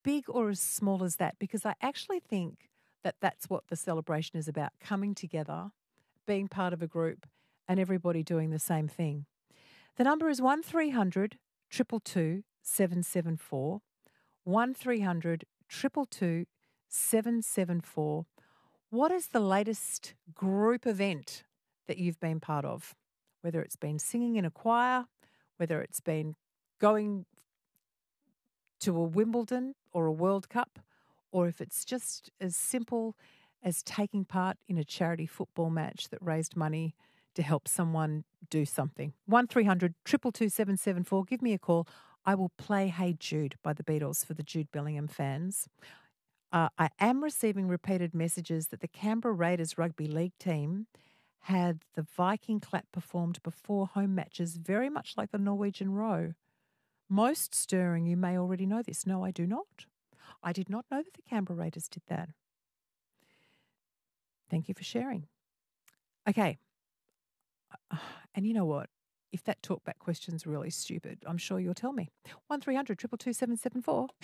big or as small as that, because I actually think that that's what the celebration is about, coming together, being part of a group, and everybody doing the same thing. The number is 1300 222 774. 1300 222 774. What is the latest group event that you've been part of? Whether it's been singing in a choir, whether it's been going to a Wimbledon or a World Cup, or if it's just as simple as taking part in a charity football match that raised money to help someone do something. 1300 222 774. Give me a call. I will play Hey Jude by the Beatles for the Jude Bellingham fans. I am receiving repeated messages that the Canberra Raiders rugby league team had the Viking clap performed before home matches, very much like the Norwegian row. Most stirring, you may already know this. No, I do not. I did not know that the Canberra Raiders did that. Thank you for sharing. Okay. And you know what? If that talkback question's really stupid, I'm sure you'll tell me. 1300 222 774.